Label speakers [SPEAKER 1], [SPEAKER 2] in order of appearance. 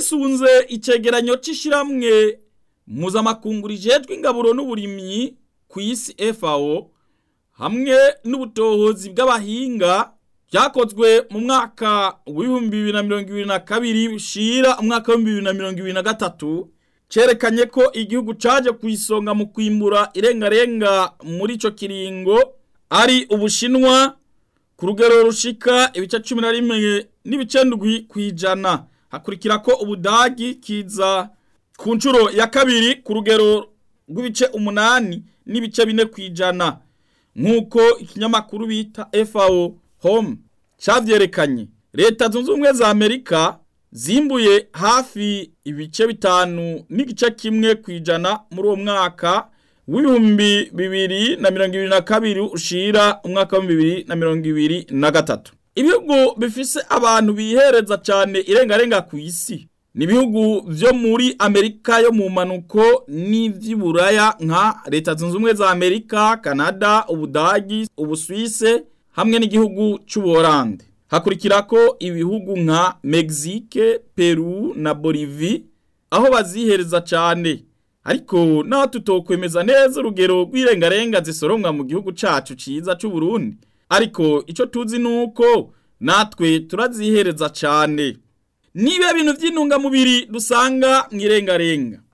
[SPEAKER 1] twisunze icegeranyo c'ishiramwe mpuzamakungu rijejwe ingaburo n'uburimyi ku isi FAO hamwe n'ubutohozi bw'abahinga byakozwe mu mwaka w'ibihumbi 2022 bushira umwaka wa 2023 cerekanye ko igihugu caje kwisonga mu kwimbura irengarenga muri ico kiringo ari Ubushinwa ku rugero rushika ibice 11 n'ibice 7 kwijana. Hakurikira ko Ubudagi kiza ku ncuro ya kabiri ku rugero rw'ibice 8 n'ibice 4 kwijana, nkuko ikinyamakuru bita FAO Home cavyerekanye. Leta zunze ubumwe za Amerika zimbuye hafi ibice 5 n'igice kimwe kwijana muri uwo mwaka w'ibihumbi 2022 ushira umwaka wa 2023. Ibihugu bifise abantu bihereza cyane irengarenga ku isi ni ibihugu vyo muri Amerika yo mu manuko n'ivy'Iburaya nka Leta zunze ubumwe za Amerika, Canada, Ubudagi, Ubuswise hamwe n'igihugu c'Ubuholande. Hakurikira ko ibihugu nka Mexique, Peru na Bolivie aho bazihereza cyane, ariko naho tutokwemeza neza urugero rw'irengarenga zisoromwa mu gihugu cacu ciza c'u Burundi, ariko ico tuzi nuko natwe turazihereza cyane. Nibe bintu vy'intunga mubiri dusanga mwirengarenga.